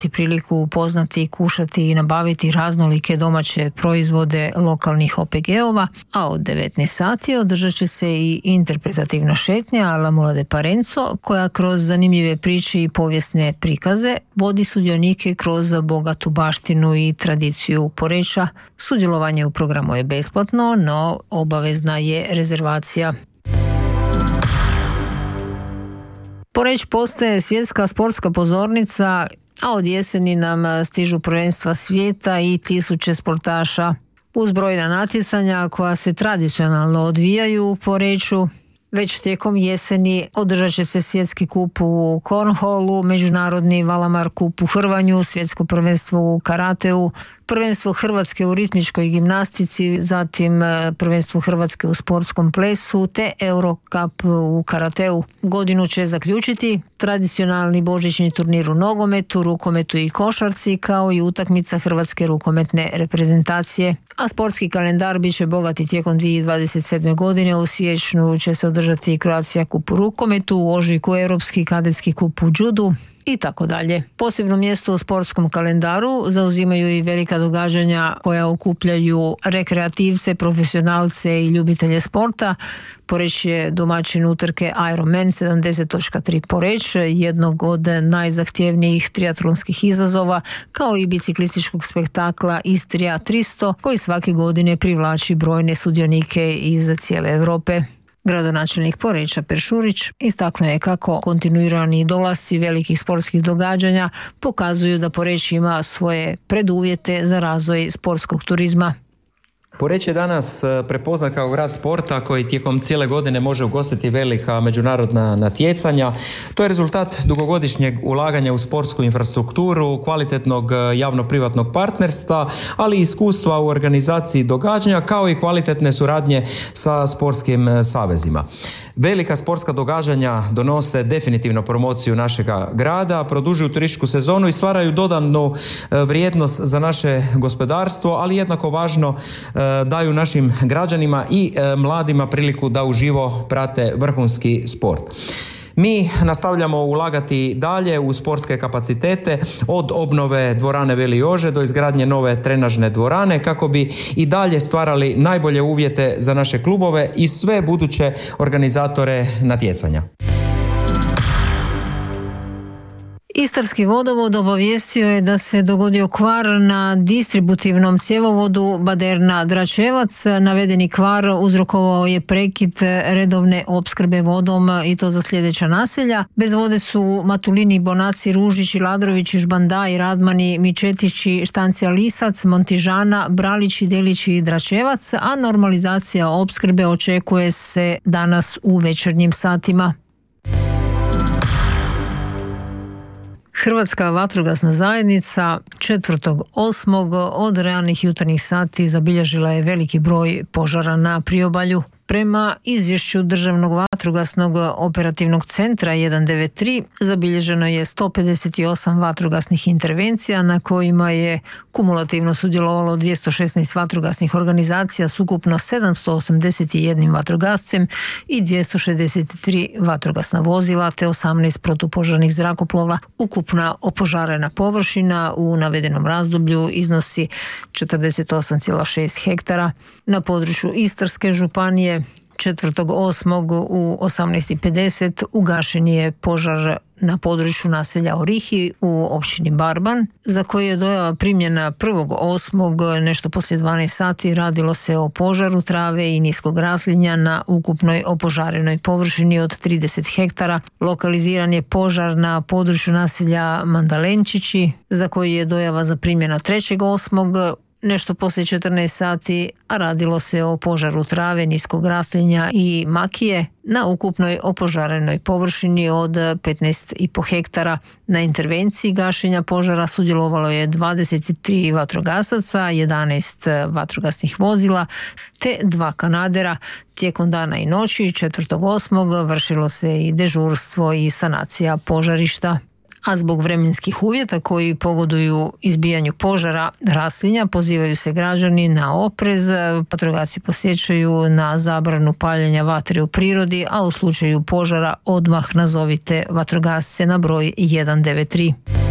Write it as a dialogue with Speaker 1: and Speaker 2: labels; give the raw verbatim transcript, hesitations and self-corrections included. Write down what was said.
Speaker 1: priliku upoznati, kušati i nabaviti raznolike domaće proizvode lokalnih O P G-ova, a od devetnaest sati održat će se i interpretativna šetnja La Mula de Parenzo, koja kroz zanimljive priče i povijesne prikaze vodi sudionike kroz bogatu baštinu i tradiciju Poreča. Sudjelovanje u programu je besplatno, no obavezna je rezervacija. Poreč postaje svjetska sportska pozornica, a od jeseni nam stižu prvenstva svijeta i tisuće sportaša. Uz brojna natjecanja koja se tradicionalno odvijaju u Poreču, već tijekom jeseni održat će se svjetski kup u kornholu, međunarodni Valamar kup u hrvanju, svjetsko prvenstvo u karateu, prvenstvo Hrvatske u ritmičkoj gimnastici, zatim prvenstvo Hrvatske u sportskom plesu te Eurocup u karateu. Godinu će zaključiti tradicionalni božićni turnir u nogometu, rukometu i košarci, kao i utakmica Hrvatske rukometne reprezentacije. A sportski kalendar bit će bogati tijekom dvije tisuće dvadeset sedme. godine. U siječnju će se održati Croatia kup u rukometu, u ožujku Europski kadetski kup u judu i tako dalje. Posebno mjesto u sportskom kalendaru zauzimaju i velika događanja koja okupljaju rekreativce, profesionalce i ljubitelje sporta. Poreč je domaćin utrke Ironman sedamdeset točka tri Poreč, jednog od najzahtjevnijih triatlonskih izazova, kao i biciklističkog spektakla Istrija tristo, koji svake godine privlači brojne sudionike iz cijele Europe. Gradonačelnik Poreča Per Šurić istaknuo je kako kontinuirani dolasci velikih sportskih događanja pokazuju da Poreč ima svoje preduvjete za razvoj sportskog turizma.
Speaker 2: Poreč je danas prepoznat kao grad sporta koji tijekom cijele godine može ugostiti velika međunarodna natjecanja. To je rezultat dugogodišnjeg ulaganja u sportsku infrastrukturu, kvalitetnog javno-privatnog partnerstva, ali i iskustva u organizaciji događanja, kao i kvalitetne suradnje sa sportskim savezima. Velika sportska događanja donose definitivno promociju našega grada, produžuju turističku sezonu i stvaraju dodanu vrijednost za naše gospodarstvo, ali jednako važno daju našim građanima i mladima priliku da uživo prate vrhunski sport. Mi nastavljamo ulagati dalje u sportske kapacitete, od obnove dvorane Veli Jože do izgradnje nove trenažne dvorane, kako bi i dalje stvarali najbolje uvjete za naše klubove i sve buduće organizatore natjecanja.
Speaker 1: Istarski vodovod obavijestio je da se dogodio kvar na distributivnom cjevovodu Baderna-Dračevac. Navedeni kvar uzrokovao je prekid redovne opskrbe vodom, i to za sljedeća naselja. Bez vode su Matulini, Bonaci, Ružići, Ladrovići, Žbandaj, Radmani, Mičetići, Štancija Lisac, Montižana, Bralići, Delići i Dračevac, a normalizacija opskrbe očekuje se danas u večernjim satima. Hrvatska vatrogasna zajednica četvrtog osmog od ranih jutarnjih sati zabilježila je veliki broj požara na priobalju. Prema izvješću Državnog vatrogasnog operativnog centra jedan devet tri zabilježeno je sto pedeset osam vatrogasnih intervencija na kojima je kumulativno sudjelovalo dvjesto šesnaest vatrogasnih organizacija s ukupno sedamsto osamdeset jedan vatrogascem i dvjesto šezdeset tri vatrogasna vozila te osamnaest protupožarnih zrakoplova. Ukupna opožarena površina u navedenom razdoblju iznosi četrdeset osam zarez šest hektara. Na području Istarske županije četvrtog osmog u osamnaest i pedeset ugašen je požar na području naselja Orihi u općini Barban, za koji je dojava primljena prvog osmog nešto poslije dvanaest sati. Radilo se o požaru trave i niskog raslinja na ukupnoj opožarenoj površini od trideset hektara. Lokaliziran je požar na području naselja Mandalenčići, za koji je dojava zaprimljena trećeg osmog nešto poslije četrnaest sati, a radilo se o požaru trave, niskog raslinja i makije na ukupnoj opožarenoj površini od petnaest i pol hektara. Na intervenciji gašenja požara sudjelovalo je dvadeset tri vatrogasaca, jedanaest vatrogasnih vozila te dva kanadera. Tijekom dana i noći četvrtog osmog vršilo se i dežurstvo i sanacija požarišta. A zbog vremenskih uvjeta koji pogoduju izbijanju požara raslinja, pozivaju se građani na oprez. Vatrogasci podsjećaju na zabranu paljenja vatre u prirodi, a u slučaju požara odmah nazovite vatrogasce na broj jedan devet tri.